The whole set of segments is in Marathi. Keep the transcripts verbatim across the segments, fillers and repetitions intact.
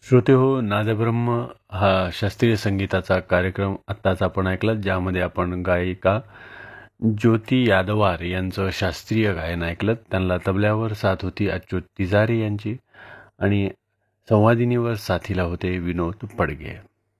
श्रोते हो, नादब्रह्म हा शास्त्रीय संगीताचा कार्यक्रम आत्ताच आपण ऐकलात, ज्यामध्ये आपण गायिका ज्योती यादवार यांचं शास्त्रीय गायन ऐकलं. त्यांना तबल्यावर साथ होती अच्युत तिजारे यांची आणि संवादिनीवर साथीला होते विनोद पडगे.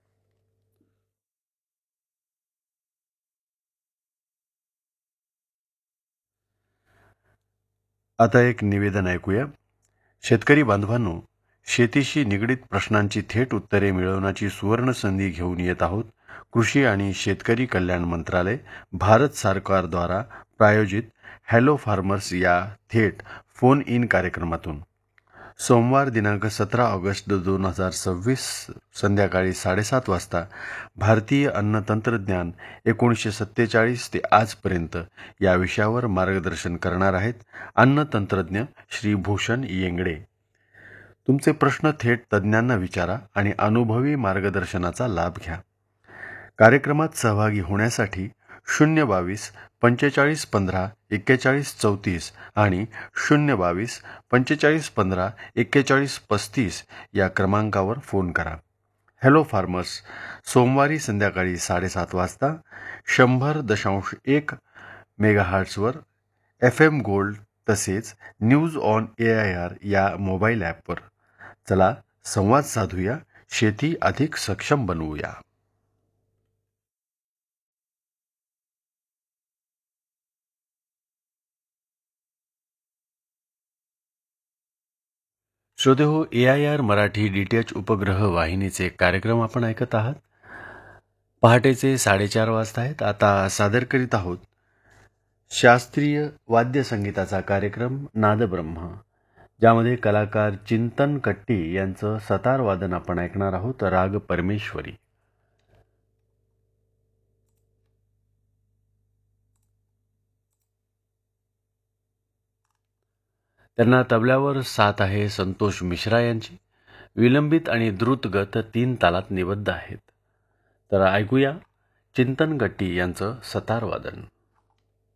आता एक निवेदन ऐकूया. शेतकरी बांधवांनो, शेतीशी निगडीत प्रश्नांची थेट उत्तरे मिळवण्याची सुवर्ण संधी घेऊन येत आहोत. कृषी आणि शेतकरी कल्याण मंत्रालय, भारत सरकारद्वारा प्रायोजित हॅलो फार्मर्स या थेट फोन इन कार्यक्रमातून सोमवार दिनांक सतरा ऑगस्ट दोन हजार सव्वीस संध्याकाळी साडेसात वाजता भारतीय अन्न तंत्रज्ञान एकोणीसशे सत्तेचाळीस ते आजपर्यंत या विषयावर मार्गदर्शन करणार आहेत अन्न तंत्रज्ञ श्री भूषण येंगडे. तुमचे प्रश्न थेट तज्ज्ञांना विचारा आणि अनुभवी मार्गदर्शनाचा लाभ घ्या. कार्यक्रमात सहभागी होण्यासाठी शून्य बावीस पंचेचाळीस पंधरा एक्केचाळीस चौतीस आणि शून्य बावीस पंचेचाळीस पंधरा एक्केचाळीस पस्तीस या क्रमांकावर फोन करा. हॅलो फार्मर्स सोमवारी संध्याकाळी साडेसात वाजता शंभर दशांश एक मेगाहार्ट्सवर एफ एम गोल्ड तसेच news on A I R या मोबाईल ॲपवर. चला संवाद साधूया, शेती अधिक सक्षम बनवूया. श्रोते हो, ए I R Marathi D T H उपग्रह वाहिनीचे कार्यक्रम आपण ऐकत आहात. पहाटेचे साडेचार वाजता आहेत. आता सादर करीत आहोत शास्त्रीय वाद्यसंगीताचा कार्यक्रम नादब्रह्म, ज्यामध्ये कलाकार चिंतन कट्टी यांचं सतार वादन आपण ऐकणार आहोत. राग परमेश्वरी. त्यांना तबल्यावर साथ आहे संतोष मिश्रा यांची. विलंबित आणि द्रुतगत तीन तालात निबद्ध आहेत. तर ऐकूया चिंतन कट्टी यांचं सतार वादन.